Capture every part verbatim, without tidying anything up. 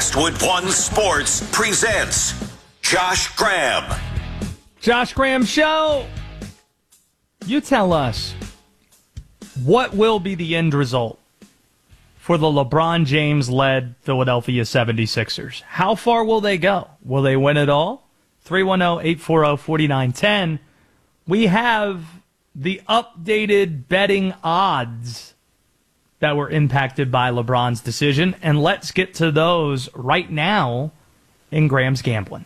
Westwood One Sports presents Josh Graham. Josh Graham Show. You tell us, what will be the end result for the LeBron James-led Philadelphia seventy-sixers? How far will they go? Will they win it all? three one zero, eight four zero, four nine one zero. We have the updated betting odds that were impacted by LeBron's decision, and let's get to those right now in Graham's Gambling.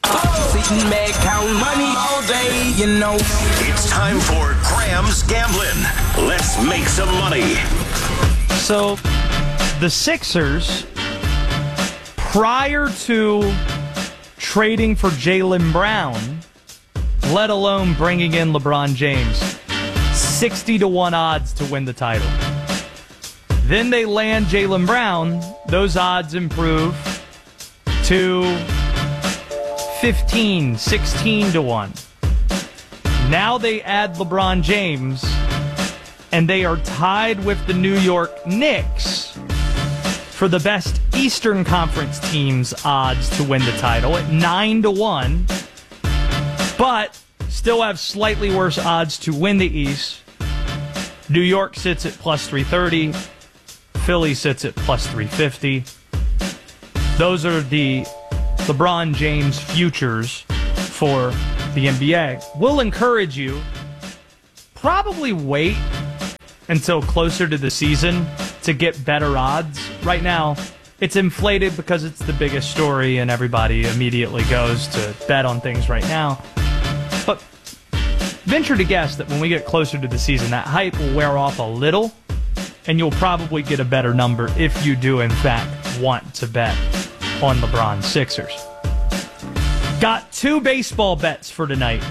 It's time for Graham's Gambling. Let's make some money. So, the Sixers, prior to trading for Jaylen Brown, let alone bringing in LeBron James, sixty to one odds to win the title. Then they land Jaylen Brown. Those odds improve to fifteen, sixteen to one. Now they add LeBron James, and they are tied with the New York Knicks for the best Eastern Conference team's odds to win the title at nine to one, but still have slightly worse odds to win the East. New York sits at plus three thirty. Philly sits at plus three fifty. Those are the LeBron James futures for the N B A. We'll encourage you, probably wait until closer to the season to get better odds. Right now, it's inflated because it's the biggest story and everybody immediately goes to bet on things right now. But venture to guess that when we get closer to the season, that hype will wear off a little, and you'll probably get a better number if you do, in fact, want to bet on LeBron's Sixers. Got two baseball bets for tonight.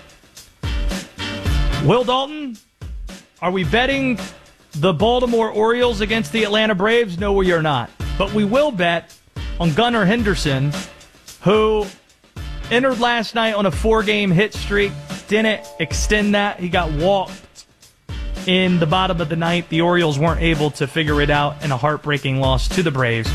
Will Dalton, are we betting the Baltimore Orioles against the Atlanta Braves? No, we are not. But we will bet on Gunnar Henderson, who entered last night on a four-game hit streak, didn't extend that. He got walked in the bottom of the ninth. The Orioles weren't able to figure it out in a heartbreaking loss to the Braves.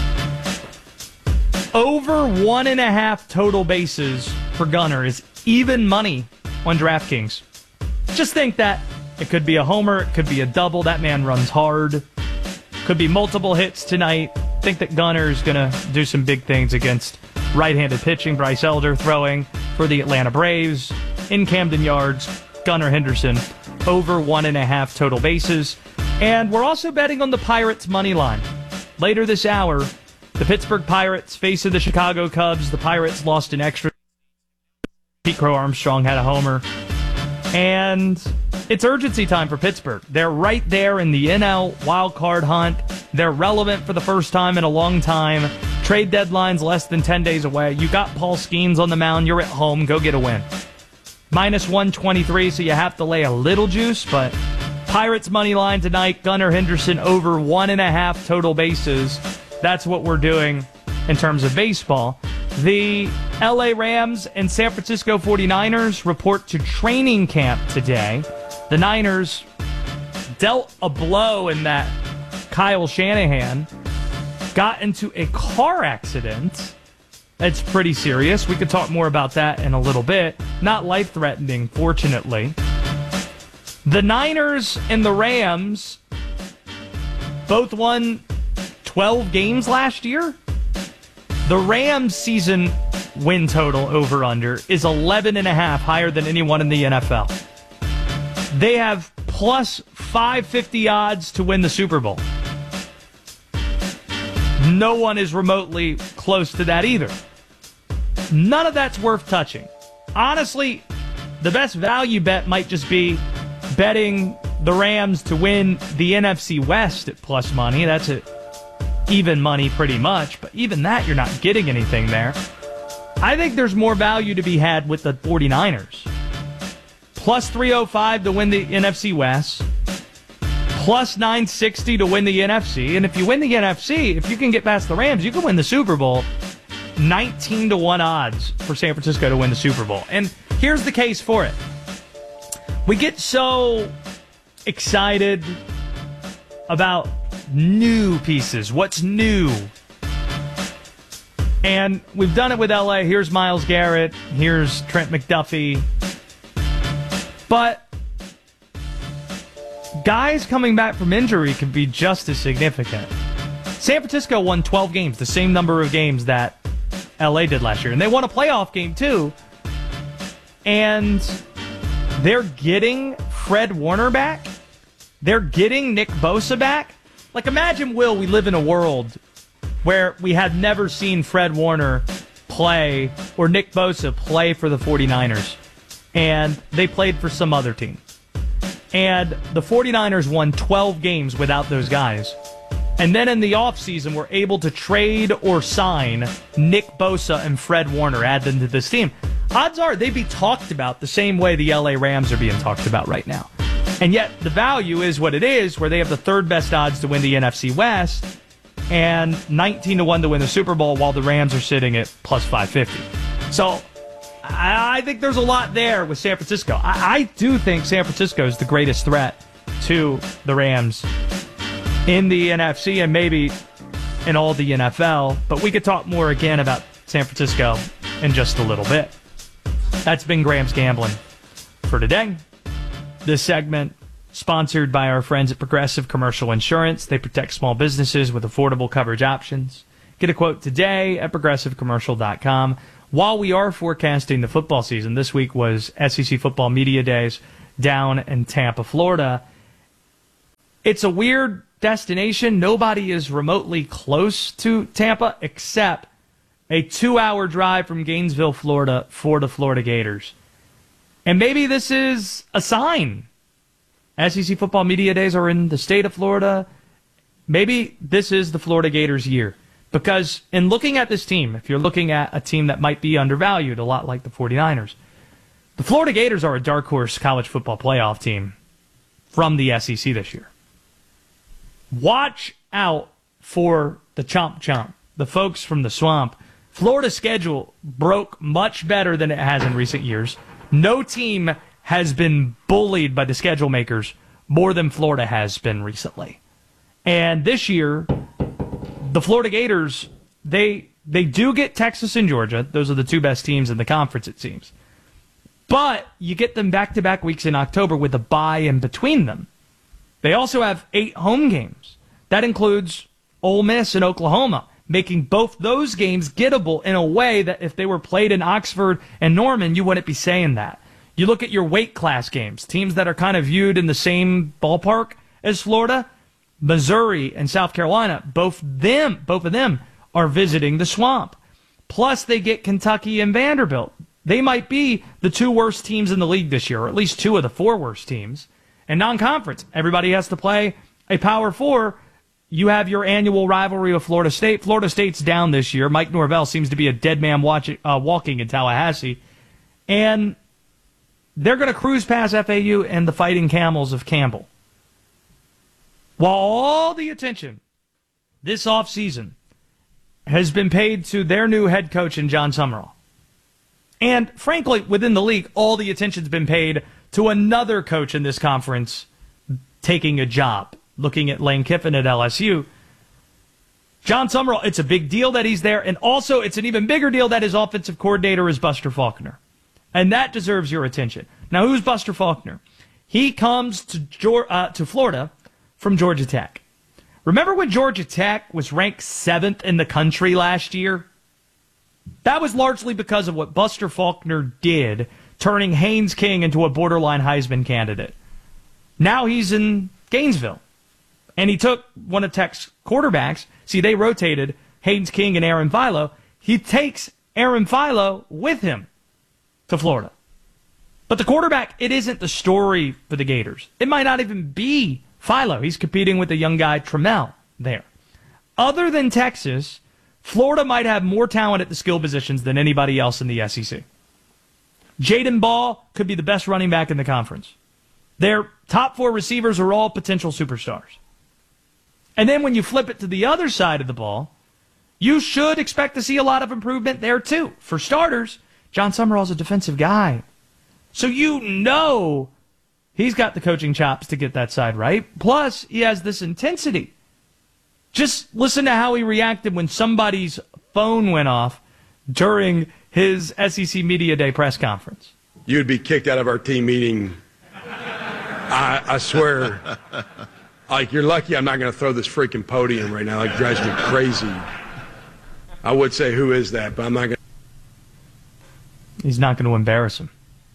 Over one and a half total bases for Gunnar is even money on DraftKings. Just think that it could be a homer, it could be a double. That man runs hard. Could be multiple hits tonight. Think that Gunnar is going to do some big things against right-handed pitching. Bryce Elder throwing for the Atlanta Braves in Camden Yards. Gunnar Henderson over one and a half total bases. And we're also betting on the Pirates money line. Later this hour, the Pittsburgh Pirates facing the Chicago Cubs. The Pirates lost an extra. Pete Crow Armstrong had a homer. And it's urgency time for Pittsburgh. They're right there in the N L wild card hunt. They're relevant for the first time in a long time. Trade deadline's less than ten days away. You got Paul Skeens on the mound. You're at home. Go get a win. Minus one twenty-three, so you have to lay a little juice, but Pirates money line tonight, Gunnar Henderson over one and a half total bases. That's what we're doing in terms of baseball. The L A Rams and San Francisco forty-niners report to training camp today. The Niners dealt a blow in that Kyle Shanahan got into a car accident. That's pretty serious. We could talk more about that in a little bit. Not life-threatening, fortunately. The Niners and the Rams both won twelve games last year. The Rams season win total over-under is eleven and a half, higher than anyone in the N F L. They have plus five fifty odds to win the Super Bowl. No one is remotely close to that either. None of that's worth touching. Honestly, the best value bet might just be betting the Rams to win the N F C West at plus money. That's at even money pretty much, but even that, you're not getting anything there. I think there's more value to be had with the forty-niners. Plus three oh five to win the N F C West. Plus nine sixty to win the N F C. And if you win the N F C, if you can get past the Rams, you can win the Super Bowl. nineteen to one odds for San Francisco to win the Super Bowl. And here's the case for it. We get so excited about new pieces. What's new? And we've done it with L A. Here's Myles Garrett. Here's Trent McDuffie. But guys coming back from injury can be just as significant. San Francisco won twelve games, the same number of games that L A did last year. And they won a playoff game, too. And they're getting Fred Warner back. They're getting Nick Bosa back. Like, imagine, Will, we live in a world where we had never seen Fred Warner play or Nick Bosa play for the 49ers. And they played for some other team. And the 49ers won twelve games without those guys. And then in the offseason, were able to trade or sign Nick Bosa and Fred Warner, add them to this team. Odds are they'd be talked about the same way the L A Rams are being talked about right now. And yet the value is what it is, where they have the third best odds to win the N F C West and nineteen to one to win the Super Bowl, while the Rams are sitting at plus five fifty. So I think there's a lot there with San Francisco. I, I do think San Francisco is the greatest threat to the Rams in the N F C and maybe in all the N F L. But we could talk more again about San Francisco in just a little bit. That's been Graham's Gambling for today. This segment sponsored by our friends at Progressive Commercial Insurance. They protect small businesses with affordable coverage options. Get a quote today at progressive commercial dot com. While we are forecasting the football season, this week was S E C Football Media Days down in Tampa, Florida. It's a weird destination. Nobody is remotely close to Tampa except a two-hour drive from Gainesville, Florida for the Florida Gators. And maybe this is a sign. S E C Football Media Days are in the state of Florida. Maybe this is the Florida Gators' year. Because in looking at this team, if you're looking at a team that might be undervalued, a lot like the 49ers, the Florida Gators are a dark horse college football playoff team from the S E C this year. Watch out for the Chomp Chomp, the folks from the Swamp. Florida's schedule broke much better than it has in recent years. No team has been bullied by the schedule makers more than Florida has been recently. And this year, the Florida Gators, they they do get Texas and Georgia. Those are the two best teams in the conference, it seems. But you get them back-to-back weeks in October with a bye in between them. They also have eight home games. That includes Ole Miss and Oklahoma, making both those games gettable in a way that if they were played in Oxford and Norman, you wouldn't be saying that. You look at your weight class games, teams that are kind of viewed in the same ballpark as Florida, Missouri and South Carolina, both them, both of them are visiting the Swamp. Plus, they get Kentucky and Vanderbilt. They might be the two worst teams in the league this year, or at least two of the four worst teams. And non-conference, everybody has to play a Power Four. You have your annual rivalry with Florida State. Florida State's down this year. Mike Norvell seems to be a dead man watching, uh, walking in Tallahassee. And they're going to cruise past F A U and the Fighting Camels of Campbell. While all the attention this offseason has been paid to their new head coach in John Summerall. And frankly, within the league, all the attention's been paid to another coach in this conference taking a job, looking at Lane Kiffin at L S U. John Summerall, it's a big deal that he's there, and also it's an even bigger deal that his offensive coordinator is Buster Faulkner. And that deserves your attention. Now, who's Buster Faulkner? He comes to Georgia, uh, to Florida from Georgia Tech. Remember when Georgia Tech was ranked seventh in the country last year? That was largely because of what Buster Faulkner did, turning Haynes King into a borderline Heisman candidate. Now he's in Gainesville. And he took one of Tech's quarterbacks. See, they rotated Haynes King and Aaron Philo. He takes Aaron Philo with him to Florida. But the quarterback, it isn't the story for the Gators. It might not even be Philo. He's competing with the young guy Trammell there. Other than Texas, Florida might have more talent at the skill positions than anybody else in the S E C. Jaden Ball could be the best running back in the conference. Their top four receivers are all potential superstars. And then when you flip it to the other side of the ball, you should expect to see a lot of improvement there too. For starters, John Summerall's a defensive guy. So you know he's got the coaching chops to get that side right. Plus, he has this intensity. Just listen to how he reacted when somebody's phone went off during his S E C Media Day press conference. You'd be kicked out of our team meeting. I, I swear. Like, you're lucky I'm not going to throw this freaking podium right now. Like, it drives me crazy. I would say, who is that? But I'm not going to. He's not going to embarrass him.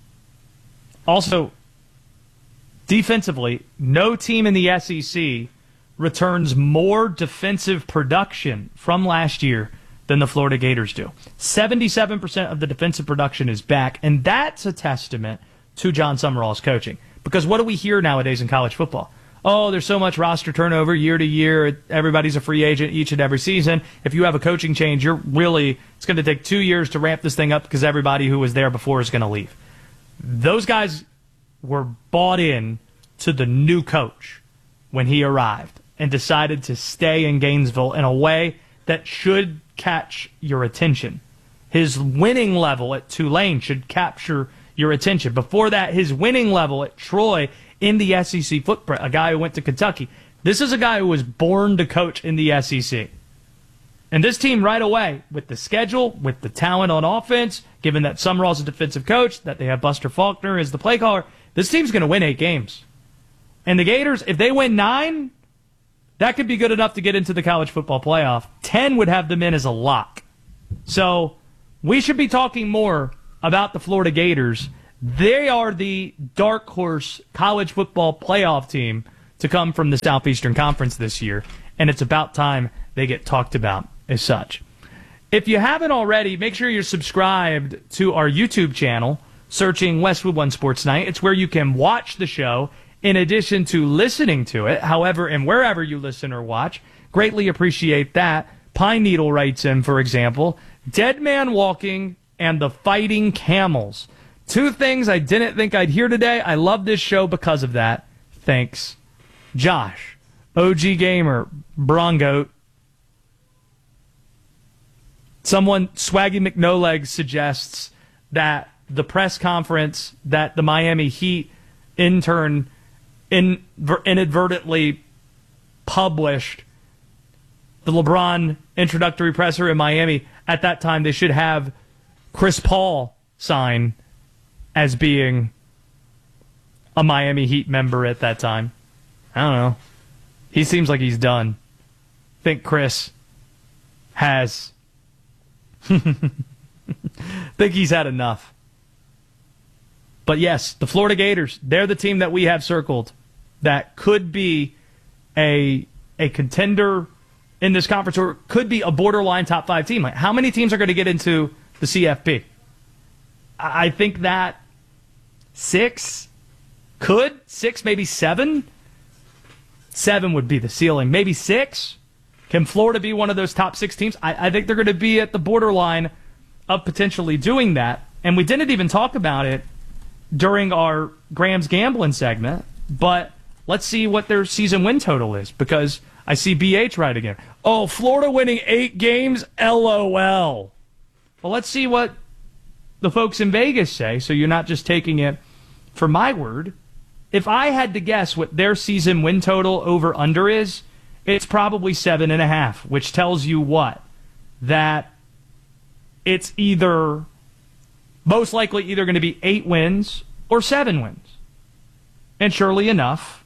Also, defensively, no team in the S E C returns more defensive production from last year than the Florida Gators do. seventy-seven percent of the defensive production is back, and that's a testament to John Summerall's coaching. Because what do we hear nowadays in college football? Oh, there's so much roster turnover year to year. Everybody's a free agent each and every season. If you have a coaching change, you're really, it's going to take two years to ramp this thing up because everybody who was there before is going to leave. Those guys were bought in to the new coach when he arrived and decided to stay in Gainesville in a way that should catch your attention. His winning level at Tulane should capture your attention. Before that, his winning level at Troy in the S E C footprint, a guy who went to Kentucky. This is a guy who was born to coach in the S E C. And this team right away, with the schedule, with the talent on offense, given that Summerall's a defensive coach, that they have Buster Faulkner as the play caller, this team's going to win eight games. And the Gators, if they win nine, that could be good enough to get into the college football playoff. Ten would have them in as a lock. So we should be talking more about the Florida Gators. They are the dark horse college football playoff team to come from the Southeastern Conference this year, and it's about time they get talked about as such. If you haven't already, make sure you're subscribed to our YouTube channel, searching Westwood One Sports Night. It's where you can watch the show in addition to listening to it, however and wherever you listen or watch. Greatly appreciate that. Pine Needle writes in, for example, Dead Man Walking and the Fighting Camels. Two things I didn't think I'd hear today. I love this show because of that. Thanks. Josh, O G Gamer, Brongoat. Someone, Swaggy McNolegs, suggests that the press conference that the Miami Heat intern in, inadvertently published, the LeBron introductory presser in Miami, at that time they should have Chris Paul sign as being a Miami Heat member at that time. I don't know. He seems like he's done. I think Chris has. think he's had enough. But yes, the Florida Gators, they're the team that we have circled that could be a a contender in this conference, or could be a borderline top five team. Like, how many teams are going to get into the C F P? I think that six could, six, maybe seven. Seven would be the ceiling. Maybe six. Can Florida be one of those top six teams? I, I think they're going to be at the borderline of potentially doing that. And we didn't even talk about it during our Graham's Gambling segment, but let's see what their season win total is, because I see B H right again. Oh, Florida winning eight games? LOL. Well, let's see what the folks in Vegas say, so you're not just taking it for my word. If I had to guess what their season win total over under is, it's probably seven and a half, which tells you what? That it's either, most likely either going to be eight wins or seven wins. And surely enough,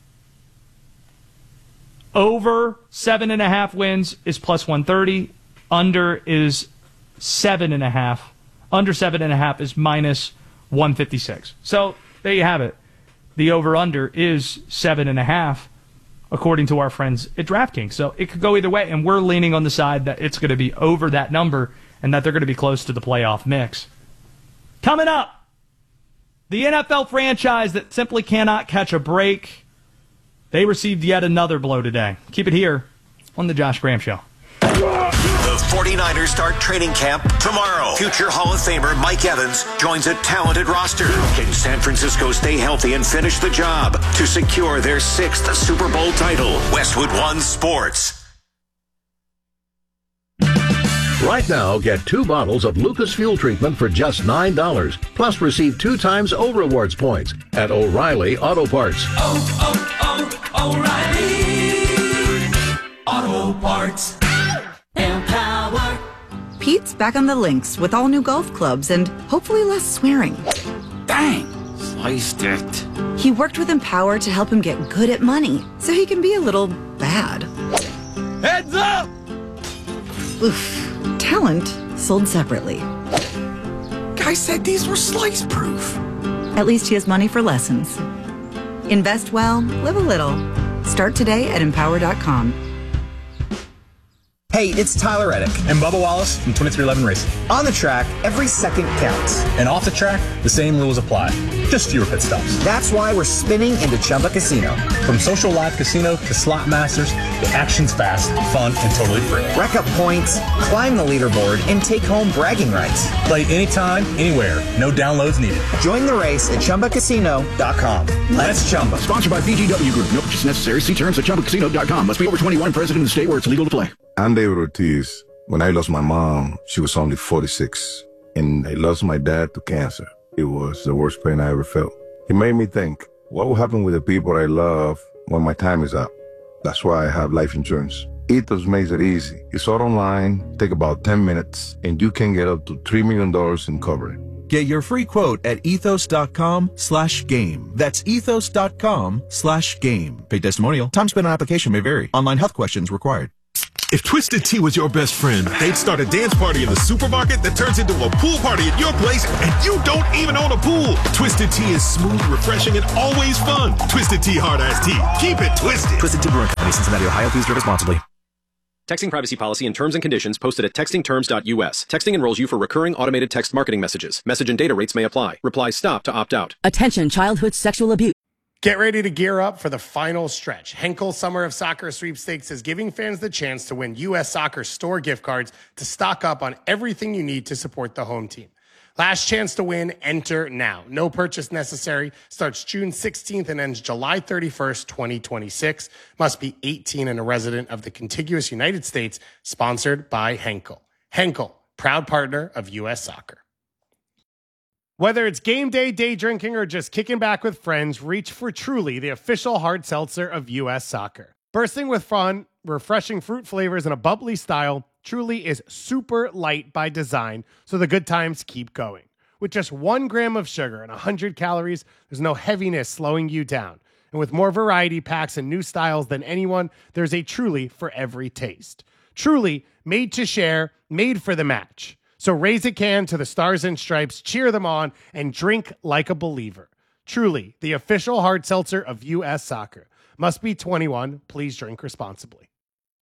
over seven and a half wins is plus one thirty. Under is seven and a half. Under seven and a half is minus one fifty-six. So there you have it. The over-under is seven and a half, according to our friends at DraftKings. So it could go either way, and we're leaning on the side that it's going to be over that number and that they're going to be close to the playoff mix. Coming up, the N F L franchise that simply cannot catch a break. They received yet another blow today. Keep it here on the Josh Graham Show. The forty-niners start training camp tomorrow. Future Hall of Famer Mike Evans joins a talented roster. Can San Francisco stay healthy and finish the job to secure their sixth Super Bowl title? Westwood One Sports. Right now, get two bottles of Lucas Fuel Treatment for just nine dollars. Plus, receive two times O Rewards points at O'Reilly Auto Parts. Oh, oh, oh, O'Reilly Auto Parts. Empower. Pete's back on the links with all new golf clubs and hopefully less swearing. Dang! Sliced it. He worked with Empower to help him get good at money, so he can be a little bad. Heads up! Oof. Talent sold separately. Guy said these were slice proof. At least he has money for lessons. Invest well, live a little. Start today at empower dot com. Hey, it's Tyler Reddick and Bubba Wallace from twenty-three eleven Racing. On the track, every second counts. And off the track, the same rules apply. Just fewer pit stops. That's why we're spinning into Chumba Casino. From social live casino to slot masters, the action's fast, fun, and totally free. Rack up points, climb the leaderboard, and take home bragging rights. Play anytime, anywhere. No downloads needed. Join the race at chumba casino dot com. Let's Chumba. Sponsored by B G W Group. No purchase necessary. See terms at chumba casino dot com. Must be over twenty-one. Present in the state where it's legal to play. I'm David Ortiz. When I lost my mom, she was only forty-six. And I lost my dad to cancer. It was the worst pain I ever felt. It made me think, what will happen with the people I love when my time is up? That's why I have life insurance. Ethos makes it easy. It's all online, take about ten minutes, and you can get up to three million dollars in coverage. Get your free quote at ethos dot com slash game. That's ethos dot com slash game. Paid testimonial. Time spent on application may vary. Online health questions required. If Twisted Tea was your best friend, they'd start a dance party in the supermarket that turns into a pool party at your place, and you don't even own a pool. Twisted Tea is smooth, refreshing, and always fun. Twisted Tea Hard Iced Tea. Keep it twisted. Twisted Tea Brewing Company, Cincinnati, Ohio. Please drink responsibly. Texting privacy policy and terms and conditions posted at texting terms dot U S. Texting enrolls you for recurring automated text marketing messages. Message and data rates may apply. Reply stop to opt out. Attention, childhood sexual abuse. Get ready to gear up for the final stretch. Henkel Summer of Soccer Sweepstakes is giving fans the chance to win U S Soccer store gift cards to stock up on everything you need to support the home team. Last chance to win, enter now. No purchase necessary. Starts June sixteenth and ends July thirty-first, twenty twenty-six. Must be eighteen and a resident of the contiguous United States. Sponsored by Henkel. Henkel, proud partner of U S Soccer. Whether it's game day, day drinking, or just kicking back with friends, reach for Truly, the official hard seltzer of U S Soccer. Bursting with fun, refreshing fruit flavors, and a bubbly style, Truly is super light by design, so the good times keep going. With just one gram of sugar and one hundred calories, there's no heaviness slowing you down. And with more variety packs and new styles than anyone, there's a Truly for every taste. Truly, made to share, made for the match. So raise a can to the Stars and Stripes, cheer them on, and drink like a believer. Truly, the official hard seltzer of U S Soccer. Must be twenty-one. Please drink responsibly.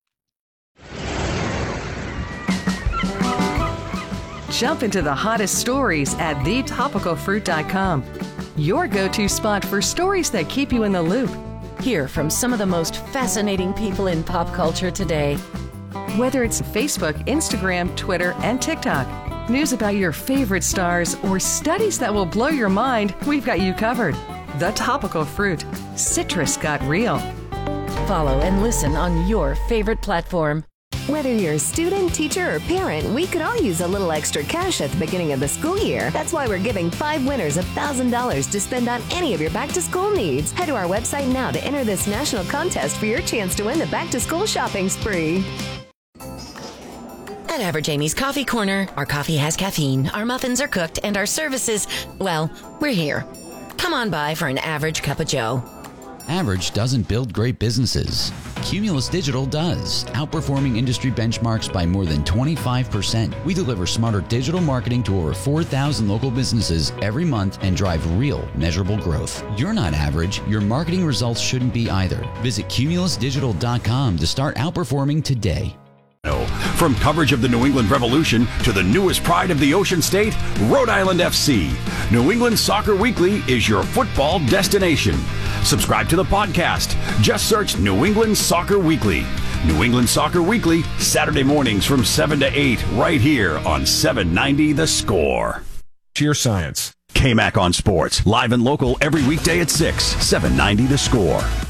Jump into the hottest stories at the topical fruit dot com. Your go-to spot for stories that keep you in the loop. Hear from some of the most fascinating people in pop culture today. Whether it's Facebook, Instagram, Twitter, and TikTok, news about your favorite stars, or studies that will blow your mind, we've got you covered. The Topical Fruit. Citrus got real. Follow and listen on your favorite platform. Whether you're a student, teacher, or parent, we could all use a little extra cash at the beginning of the school year. That's why we're giving five winners one thousand dollars to spend on any of your back-to-school needs. Head to our website now to enter this national contest for your chance to win the back-to-school shopping spree. At Average Amy's Coffee Corner, our coffee has caffeine, our muffins are cooked, and our services, well, we're here. Come on by for an average cup of joe. Average doesn't build great businesses. Cumulus Digital does, outperforming industry benchmarks by more than twenty-five percent. We deliver smarter digital marketing to over four thousand local businesses every month and drive real, measurable growth. You're not average. Your marketing results shouldn't be either. Visit cumulus digital dot com to start outperforming today. From coverage of the New England Revolution to the newest pride of the Ocean State, Rhode Island F C. New England Soccer Weekly is your football destination. Subscribe to the podcast. Just search New England Soccer Weekly. New England Soccer Weekly, Saturday mornings from seven to eight, right here on seven ninety The Score. Cheer Science. K-Mac on Sports, live and local every weekday at six, seven ninety The Score.